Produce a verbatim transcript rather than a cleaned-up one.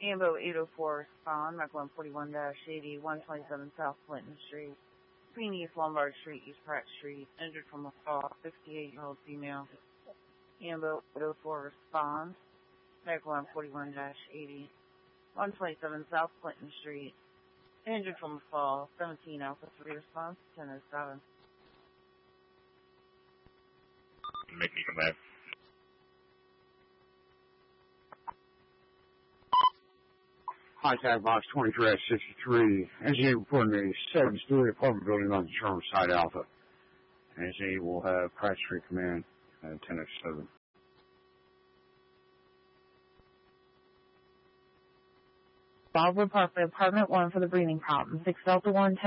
Ambo eight oh four respond, Mac one forty-one eighty, one twenty-seven South Clinton Street, between East Lombard Street, East Pratt Street, injured from a fall, sixty-eight-year-old female. Ambo eight oh four respond, Mac one forty-one eighty, one twenty-seven South Clinton Street, injured from a fall, seventeen Alpha three response, ten oh seven. Make me come back. Contact box twenty-three at sixty-three. Engineer reporting a seven-story apartment building on the Charmer Side Alpha. Engineer will have Pratt Street Command at ten oh seven. Bob report for apartment one for the breathing problem. six Delta one.